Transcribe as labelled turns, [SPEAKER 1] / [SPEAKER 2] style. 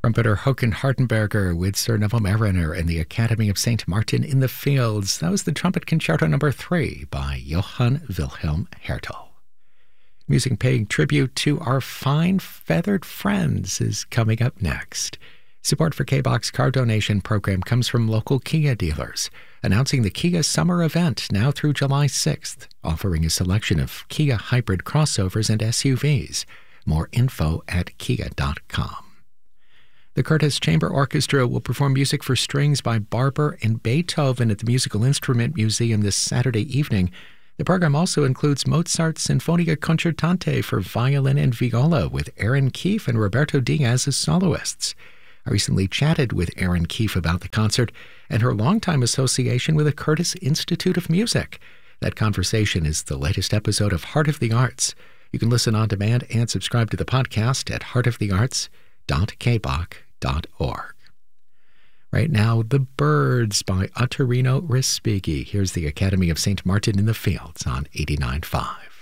[SPEAKER 1] Trumpeter Håkan Hardenberger with Sir Neville Mariner and the Academy of St. Martin in the Fields. That was the Trumpet Concerto No. 3 by Johann Wilhelm Hertel. Music paying tribute to our fine feathered friends is coming up next. Support for K-Box car donation program comes from local Kia dealers, announcing the Kia Summer Event now through July 6th, offering a selection of Kia hybrid crossovers and SUVs. More info at kia.com. The Curtis Chamber Orchestra will perform music for strings by Barber and Beethoven at the Musical Instrument Museum this Saturday evening. The program also includes Mozart's Sinfonia Concertante for violin and viola with Aaron Keefe and Roberto Diaz as soloists. I recently chatted with Aaron Keefe about the concert and her longtime association with the Curtis Institute of Music. That conversation is the latest episode of Heart of the Arts. You can listen on demand and subscribe to the podcast at heartofthearts.kbach.org. Right now, The Birds by Ottorino Respighi. Here's the Academy of St. Martin in the Fields on 89.5.